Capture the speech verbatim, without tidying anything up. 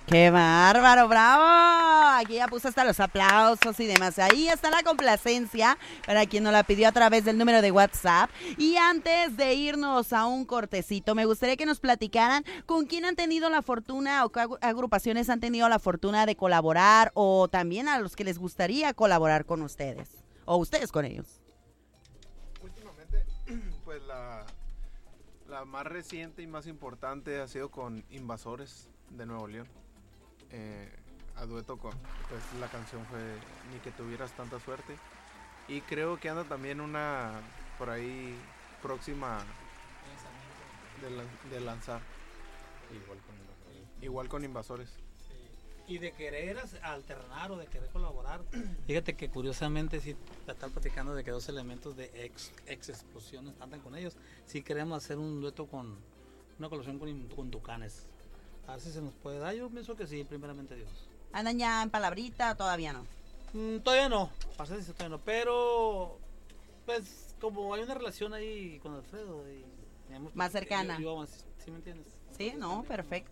¡Qué bárbaro, bravo! Aquí ya puse hasta los aplausos y demás. Ahí está la complacencia para quien nos la pidió a través del número de WhatsApp. Y antes de irnos a un cortecito, me gustaría que nos platicaran con quién han tenido la fortuna o qué agrupaciones han tenido la fortuna de colaborar o también a los que les gustaría colaborar con ustedes o ustedes con ellos. Últimamente, pues la, la más reciente y más importante ha sido con Invasores de Nuevo León. Eh, a dueto con, pues la canción fue Ni que tuvieras tanta suerte, y creo que anda también una por ahí próxima de, lan- de lanzar, Igual con Invasores. igual con Invasores. Y de querer alternar o de querer colaborar. Fíjate que curiosamente sí estar platicando de que dos elementos de ex, ex explosiones andan con ellos. Sí queremos hacer un dueto con una colaboración con, con Tucanes. A ver si se nos puede dar. Yo pienso que sí, primeramente Dios. ¿Andan ya en palabrita? Todavía no. Mm, todavía no, para ser sincero, todavía no. Pero pues como hay una relación ahí con Alfredo y, digamos, Más cercana. yo- yo- ¿sí me entiendes? Sí, no, perfecto.